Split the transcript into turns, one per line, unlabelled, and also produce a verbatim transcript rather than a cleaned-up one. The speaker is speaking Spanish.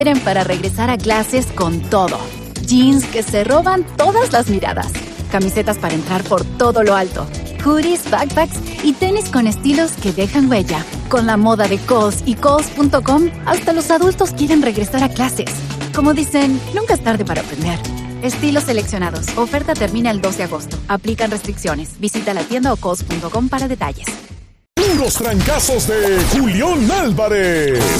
Para regresar a clases con todo. Jeans que se roban todas las miradas. Camisetas para entrar por todo lo alto. Hoodies, backpacks y tenis con estilos que dejan huella. Con la moda de Kohl's y Kohl's punto com, hasta los adultos quieren regresar a clases. Como dicen, nunca es tarde para aprender. Estilos seleccionados. Oferta termina el dos de agosto. Aplican restricciones. Visita la tienda o Kohl's punto com para detalles.
Los trancazos de Julián Álvarez.